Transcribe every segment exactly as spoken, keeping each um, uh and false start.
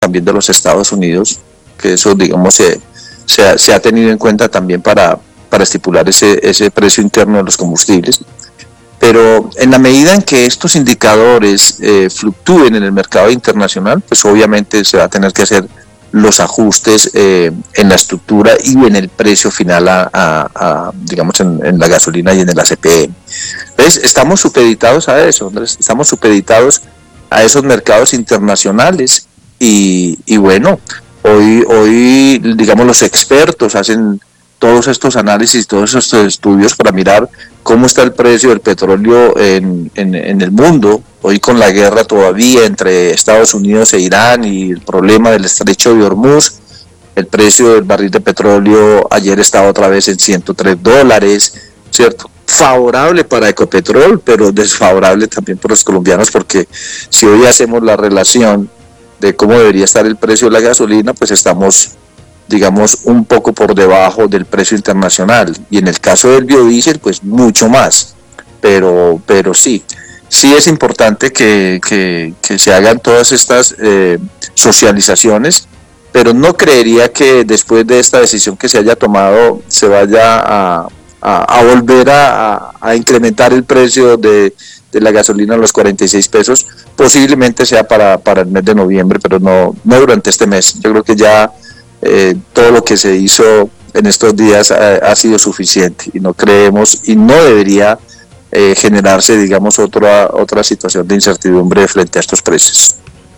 también de los Estados Unidos, que eso, digamos, se, se, ha, se ha tenido en cuenta también para, para estipular ese, ese precio interno de los combustibles. Pero en la medida en que estos indicadores eh, fluctúen en el mercado internacional, pues obviamente se va a tener que hacer los ajustes eh, en la estructura y en el precio final, a, a, a digamos, en, en la gasolina y en el A C P M. Entonces, estamos supeditados a eso, Andrés, estamos supeditados a esos mercados internacionales y, y bueno, hoy, hoy, digamos, los expertos hacen todos estos análisis, todos estos estudios para mirar cómo está el precio del petróleo en, en, en el mundo, hoy con la guerra todavía entre Estados Unidos e Irán y el problema del estrecho de Hormuz. El precio del barril de petróleo ayer estaba otra vez en ciento tres dólares, ¿cierto? Favorable para Ecopetrol, pero desfavorable también para los colombianos, porque si hoy hacemos la relación de cómo debería estar el precio de la gasolina, pues estamos, digamos, un poco por debajo del precio internacional, y en el caso del biodiesel, pues mucho más, pero, pero sí, sí es importante que, que, que se hagan todas estas eh, socializaciones, pero no creería que después de esta decisión que se haya tomado se vaya a, a, a volver a, a incrementar el precio de, de la gasolina a los cuarenta y seis pesos, posiblemente sea para, para el mes de noviembre, pero no, no durante este mes. Yo creo que ya Eh, todo lo que se hizo en estos días ha, ha sido suficiente y no creemos y no debería eh, generarse, digamos, otra otra situación de incertidumbre frente a estos precios.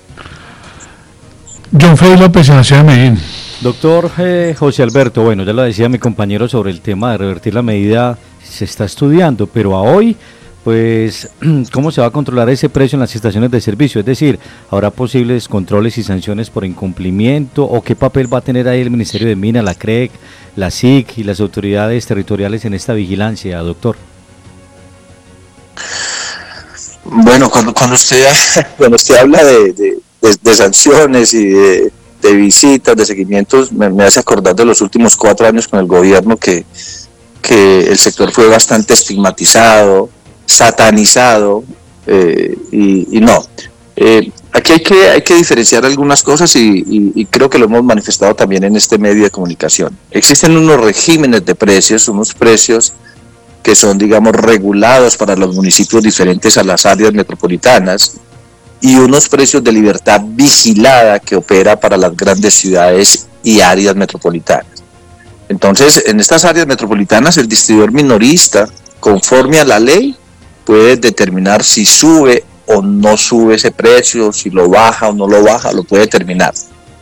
John Freddy López, en la ciudad de Medellín. Doctor eh, José Alberto, bueno, ya lo decía mi compañero sobre el tema de revertir la medida, se está estudiando, pero a hoy, pues, ¿cómo se va a controlar ese precio en las estaciones de servicio? Es decir, ¿habrá posibles controles y sanciones por incumplimiento? ¿O qué papel va a tener ahí el Ministerio de Minas, la C R E C, la S I C y las autoridades territoriales en esta vigilancia, doctor? Bueno, cuando, cuando, usted, cuando usted habla de, de, de, de sanciones y de, de visitas, de seguimientos, me, me hace acordar de los últimos cuatro años con el gobierno que, que el sector fue bastante estigmatizado, satanizado, eh, y, y no. Eh, aquí hay que, hay que diferenciar algunas cosas y, y, y creo que lo hemos manifestado también en este medio de comunicación. Existen unos regímenes de precios, unos precios que son, digamos, regulados para los municipios diferentes a las áreas metropolitanas y unos precios de libertad vigilada que opera para las grandes ciudades y áreas metropolitanas. Entonces, en estas áreas metropolitanas, el distribuidor minorista, conforme a la ley, puede determinar si sube o no sube ese precio, si lo baja o no lo baja, lo puede determinar.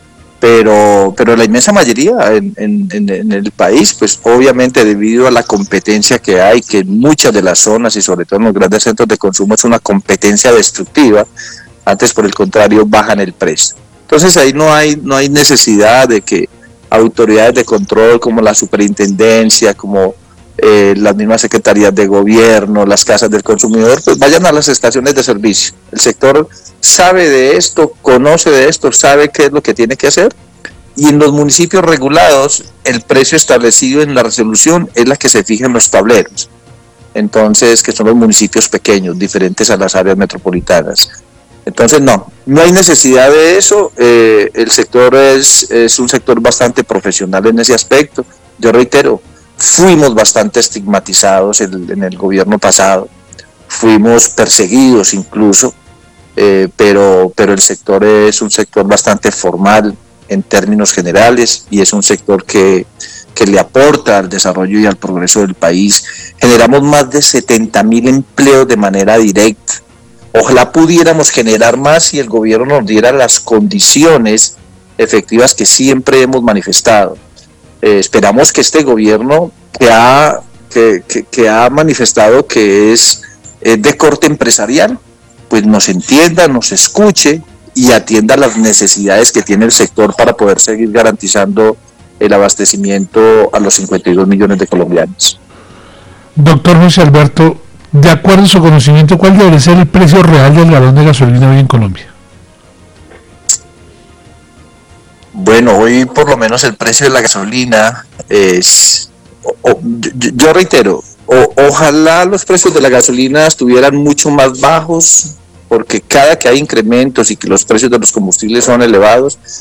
Pero, pero la inmensa mayoría en, en, en el país, pues obviamente debido a la competencia que hay, que en muchas de las zonas y sobre todo en los grandes centros de consumo es una competencia destructiva, antes por el contrario bajan el precio. Entonces ahí no hay, no hay necesidad de que autoridades de control como la superintendencia, como Eh, las mismas secretarías de gobierno, las casas del consumidor, pues vayan a las estaciones de servicio. El sector sabe de esto, conoce de esto, sabe qué es lo que tiene que hacer, y en los municipios regulados el precio establecido en la resolución es la que se fija en los tableros, entonces, que son los municipios pequeños, diferentes a las áreas metropolitanas. Entonces no, no hay necesidad de eso. Eh, el sector es, es un sector bastante profesional en ese aspecto. Yo reitero, fuimos bastante estigmatizados en, en el gobierno pasado, fuimos perseguidos incluso, eh, pero, pero el sector es un sector bastante formal en términos generales y es un sector que, que le aporta al desarrollo y al progreso del país. Generamos más de setenta mil empleos de manera directa. Ojalá pudiéramos generar más si el gobierno nos diera las condiciones efectivas que siempre hemos manifestado. Eh, esperamos que este gobierno que ha, que, que, que ha manifestado que es, es de corte empresarial, pues nos entienda, nos escuche y atienda las necesidades que tiene el sector para poder seguir garantizando el abastecimiento a los cincuenta y dos millones de colombianos. Doctor José Alberto, de acuerdo a su conocimiento, ¿cuál debe ser el precio real del galón de gasolina hoy en Colombia? Bueno, hoy por lo menos el precio de la gasolina es, o, o, yo, yo reitero, o, ojalá los precios de la gasolina estuvieran mucho más bajos, porque cada que hay incrementos y que los precios de los combustibles son elevados,